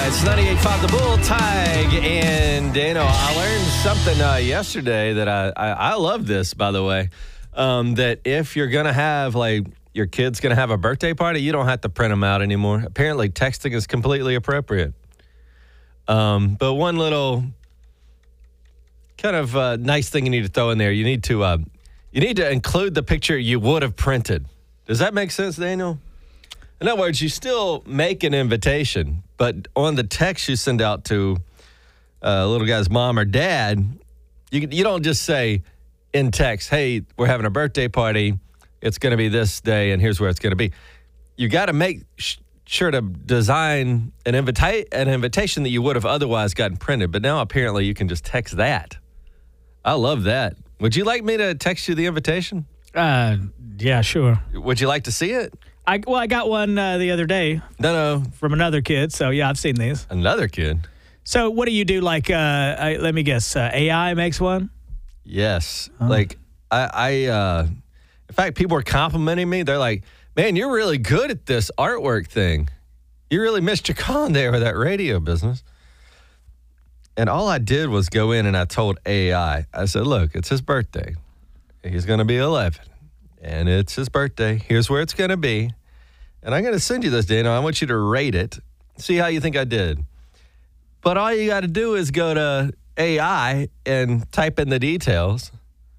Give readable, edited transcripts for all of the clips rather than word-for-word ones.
It's 98.5 The Bull, Tig and Dano. I learned something yesterday that I love this, by the way, that if you're going to have, like, your kid's going to have a birthday party, you don't have to print them out anymore. Apparently, texting is completely appropriate. But one little kind of nice thing you need to throw in there, you need to include the picture you would have printed. Does that make sense, Daniel? In other words, you still make an invitation, but on the text you send out to little guy's mom or dad, you don't just say in text, hey, we're having a birthday party. It's going to be this day, and here's where it's going to be. You got to make sure to design an invitation that you would have otherwise gotten printed, but now apparently you can just text that. I love that. Would you like me to text you the invitation? Yeah, sure. Would you like to see it? I got one the other day. No. From another kid, so yeah, I've seen these. Another kid? So what do you do, like, let me guess, AI makes one? Yes. Like, in fact, people were complimenting me. They're like, man, you're really good at this artwork thing. You really missed your con there with that radio business. And all I did was go in and I told AI, I said, look, it's his birthday. He's going to be 11. And it's his birthday. Here's where it's going to be. And I'm going to send you this, Dano. I want you to rate it. See how you think I did. But all you got to do is go to AI and type in the details.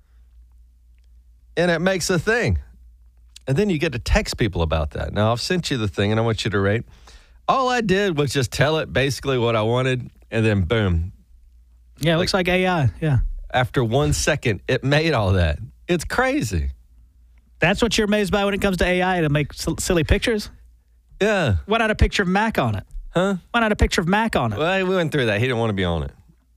And it makes a thing. And then you get to text people about that. Now, I've sent you the thing, and I want you to rate. All I did was just tell it basically what I wanted, and then boom. Yeah, it looks like AI, yeah. After 1 second, it made all that. It's crazy. That's what you're amazed by when it comes to AI, to make silly pictures? Yeah. Why not a picture of Mac on it? Huh? Why not a picture of Mac on it? Well, we went through that. He didn't want to be on it.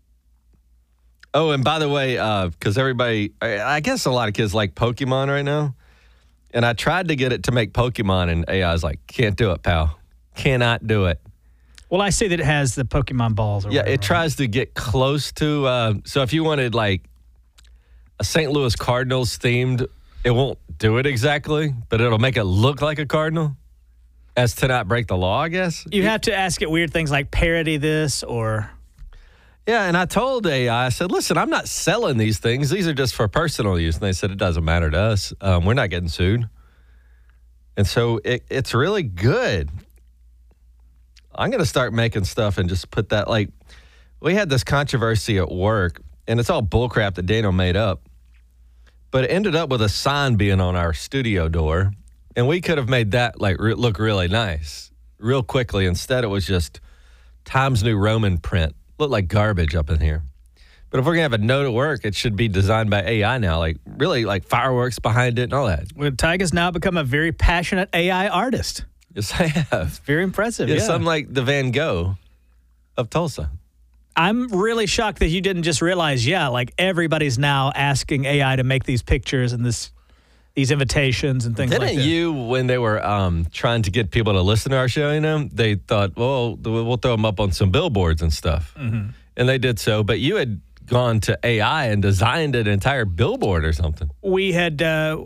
Oh, and by the way, because everybody, I guess a lot of kids like Pokemon right now. And I tried to get it to make Pokemon, and AI's like, can't do it, pal. Cannot do it. Well, I see that it has the Pokemon balls. Or yeah, whatever. It tries to get close to, so if you wanted like a St. Louis Cardinals themed, it won't do it exactly, but it'll make it look like a Cardinal as to not break the law, I guess. You have to ask it weird things like parody this or... Yeah, and I told AI, I said, listen, I'm not selling these things. These are just for personal use. And they said, it doesn't matter to us. We're not getting sued. And so it's really good. I'm going to start making stuff and just put that, like, we had this controversy at work, and it's all bullcrap that Dano made up. But it ended up with a sign being on our studio door, and we could have made that, like, look really nice real quickly. Instead, it was just Times New Roman print. Looked like garbage up in here. But if we're going to have a note at work, it should be designed by AI now, like really like fireworks behind it and all that. Well, Tig has now become a very passionate AI artist. Yes, I have. It's very impressive. Yes, I'm like the Van Gogh of Tulsa. I'm really shocked that you didn't just realize, like everybody's now asking AI to make these pictures and these invitations and things like that. Didn't you, when they were trying to get people to listen to our show, they thought, well, we'll throw them up on some billboards and stuff. Mm-hmm. And they did so. But you had gone to AI and designed an entire billboard or something. We had...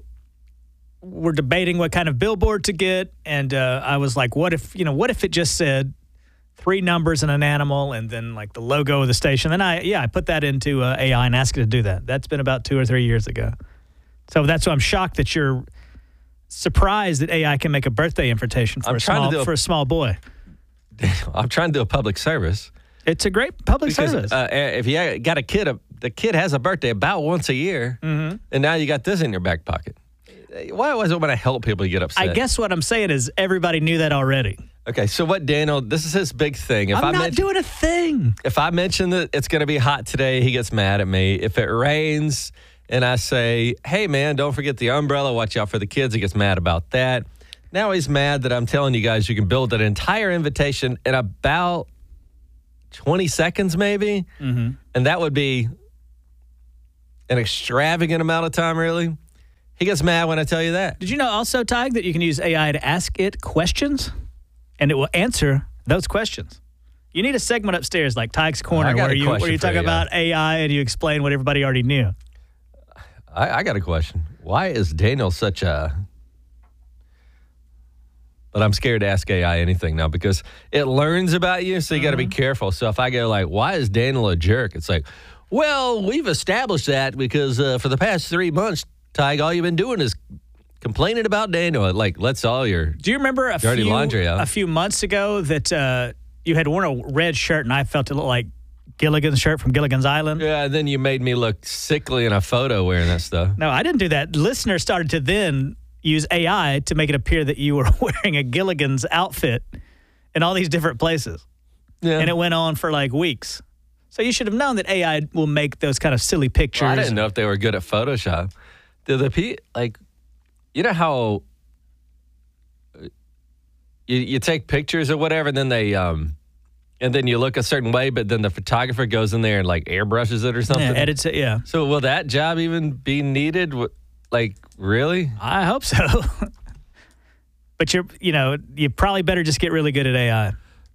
we're debating what kind of billboard to get, and I was like, what if it just said 3 numbers and an animal and then like the logo of the station? Then I put that into AI and asked it to do that. That's been about 2 or 3 years ago. So that's why I'm shocked that you're surprised that AI can make a birthday invitation for a small boy. I'm trying to do a public service. It's a great public service. If you got a kid, the kid has a birthday about once a year, and now you got this in your back pocket. Why was it when I help people you get upset? I guess what I'm saying is everybody knew that already. Okay, so what Daniel, this is his big thing. I'm not doing a thing. If I mention that it's going to be hot today, he gets mad at me. If it rains and I say, hey, man, don't forget the umbrella, watch out for the kids, he gets mad about that. Now he's mad that I'm telling you guys you can build an entire invitation in about 20 seconds maybe, and that would be an extravagant amount of time, really. He gets mad when I tell you that. Did you know also, Tig, that you can use AI to ask it questions, and it will answer those questions? You need a segment upstairs like Tig's Corner where you talk about AI and you explain what everybody already knew. I got a question. Why is Daniel such a but I'm scared to ask AI anything now because it learns about you, so you got to be careful. So if I go like, why is Daniel a jerk? It's like, well, we've established that because for the past 3 months, Tig, all you've been doing is complaining about Daniel. It like lets all your Do you remember dirty laundry out. A few months ago that you had worn a red shirt and I felt it looked like Gilligan's shirt from Gilligan's Island? Yeah, and then you made me look sickly in a photo wearing that stuff. No, I didn't do that. Listeners started to then use AI to make it appear that you were wearing a Gilligan's outfit in all these different places. Yeah. And it went on for like weeks. So you should have known that AI will make those kind of silly pictures. Well, I didn't know if they were good at Photoshop. Like, you know how you take pictures or whatever, and then and then you look a certain way, but then the photographer goes in there and like airbrushes it or something. Yeah, edits it, yeah. So will that job even be needed? Like, really? I hope so. But you probably better just get really good at AI.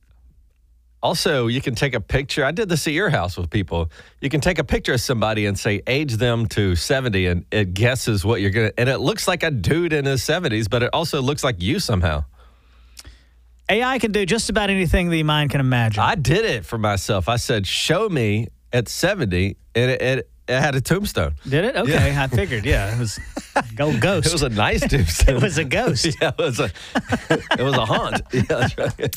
Also, you can take a picture. I did this at your house with people. You can take a picture of somebody and say, age them to 70, and it guesses what you're going to, and it looks like a dude in his 70s, but it also looks like you somehow. AI can do just about anything the mind can imagine. I did it for myself. I said, show me at 70, and it had a tombstone. Did it? Okay, yeah. I figured, yeah. It was go ghost. It was a nice tombstone. It was a ghost. Yeah, it was a haunt. Yeah, that's right.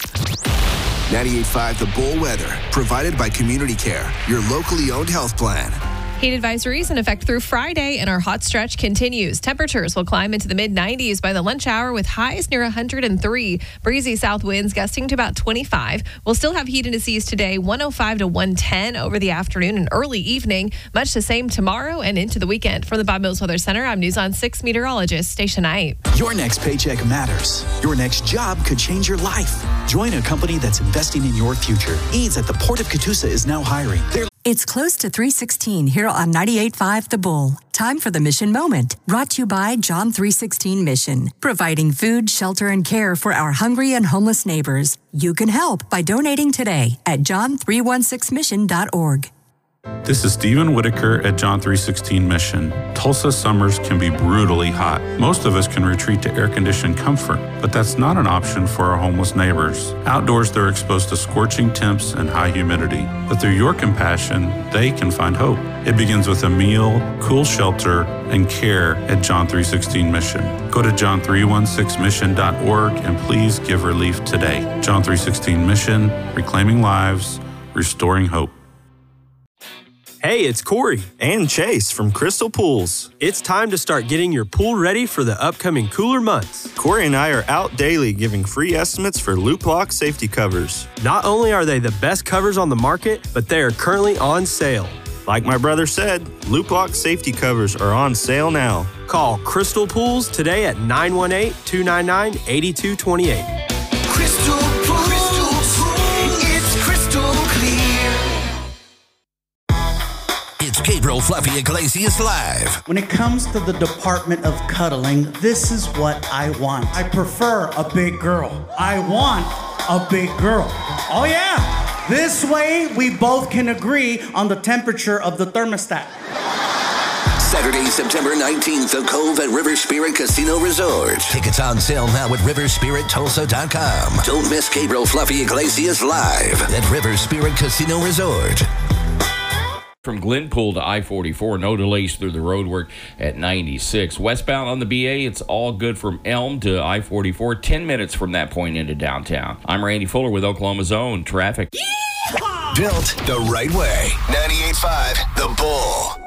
98.5 The Bull weather, provided by Community Care, your locally owned health plan. Heat advisories in effect through Friday, and our hot stretch continues. Temperatures will climb into the mid-90s by the lunch hour with highs near 103. Breezy south winds gusting to about 25. We'll still have heat indices today, 105 to 110 over the afternoon and early evening. Much the same tomorrow and into the weekend. From the Bob Mills Weather Center, I'm News on 6 meteorologist Stacia Knight. Your next paycheck matters. Your next job could change your life. Join a company that's investing in your future. Eads at the Port of Catoosa is now hiring. It's close to 3:16 here on 98.5 The Bull. Time for the Mission Moment. Brought to you by John 3:16 Mission. Providing food, shelter, and care for our hungry and homeless neighbors. You can help by donating today at john316mission.org. This is Stephen Whitaker at John 316 Mission. Tulsa summers can be brutally hot. Most of us can retreat to air-conditioned comfort, but that's not an option for our homeless neighbors. Outdoors, they're exposed to scorching temps and high humidity. But through your compassion, they can find hope. It begins with a meal, cool shelter, and care at John 316 Mission. Go to john316mission.org and please give relief today. John 316 Mission, reclaiming lives, restoring hope. Hey, it's Corey and Chase from Crystal Pools. It's time to start getting your pool ready for the upcoming cooler months. Corey and I are out daily giving free estimates for Loop Lock safety covers. Not only are they the best covers on the market, but they are currently on sale. Like my brother said, Loop Lock safety covers are on sale now. Call Crystal Pools today at 918-299-8228. Crystal Pools, it's crystal clear. It's Gabriel Fluffy Iglesias Live. When it comes to the department of cuddling, this is what I want. I prefer a big girl. I want a big girl. Oh yeah! This way we both can agree on the temperature of the thermostat. Saturday, September 19th, The Cove at River Spirit Casino Resort. Tickets on sale now at riverspirittulsa.com. Don't miss Gabriel Fluffy Iglesias Live at River Spirit Casino Resort. From Glenpool to I-44, no delays through the roadwork at 96. Westbound on the BA, it's all good from Elm to I-44, 10 minutes from that point into downtown. I'm Randy Fuller with Oklahoma's Own Traffic. Built the right way. 98.5 The Bull.